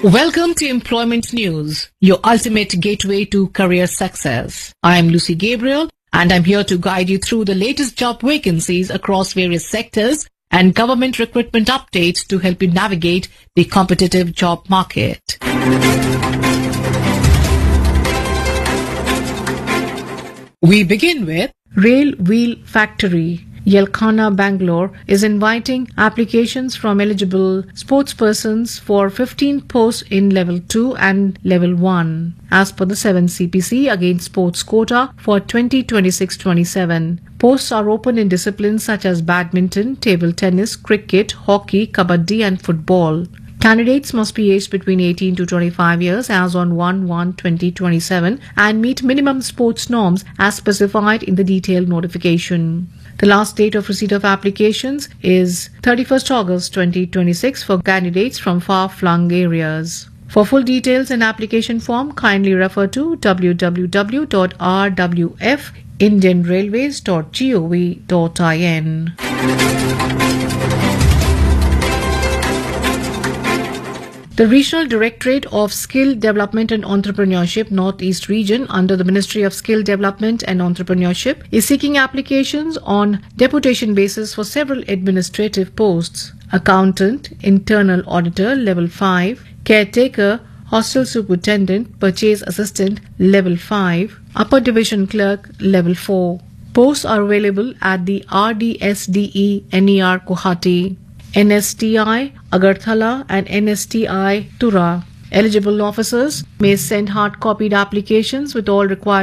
Welcome to Employment News, your ultimate gateway to career success. I am Lucy Gabriel, and I'm here to guide you through the latest job vacancies across various sectors and government recruitment updates to help you navigate the competitive job market. We begin with Rail Wheel Factory. Yelkhana, Bangalore is inviting applications from eligible sportspersons for 15 posts in Level 2 and Level 1 as per the 7 CPC against sports quota for 2026-27. Posts are open in disciplines such as badminton, table tennis, cricket, hockey, kabaddi and football. Candidates must be aged between 18 to 25 years as on 1/1/2027 and meet minimum sports norms as specified in the detailed notification. The last date of receipt of applications is 31st August 2026 for candidates from far-flung areas. For full details and application form, kindly refer to www.rwfindianrailways.gov.in. The Regional Directorate of Skill Development and Entrepreneurship Northeast Region under the Ministry of Skill Development and Entrepreneurship is seeking applications on deputation basis for several administrative posts: Accountant, Internal Auditor Level 5, Caretaker, Hostel Superintendent, Purchase Assistant Level 5, Upper Division Clerk Level 4. Posts are available at the RDSDE NER Guwahati, NSTI Agartala and NSTI Tura. Eligible officers may send hard-copied applications with all required